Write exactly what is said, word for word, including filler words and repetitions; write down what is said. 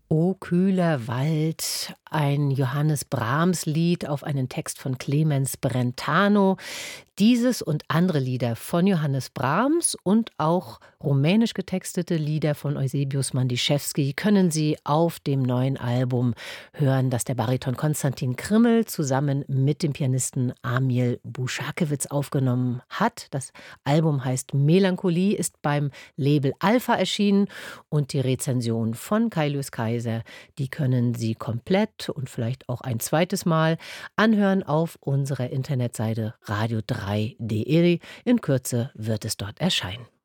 O kühler Wald, ein Johannes Brahms-Lied auf einen Text von Clemens Brentano. Dieses und andere Lieder von Johannes Brahms und auch rumänisch getextete Lieder von Eusebius Mandischewski können Sie auf dem neuen Album hören, das der Bariton Konstantin Krimmel zusammen mit dem Pianisten Amil Buschakewitz aufgenommen hat. Das Album heißt Melancholie, ist beim Label Alpha erschienen und die Rezension von Kai-Luis Kaiser, die können Sie komplett und vielleicht auch ein zweites Mal anhören auf unserer Internetseite radio drei punkt de. In Kürze wird es dort erscheinen.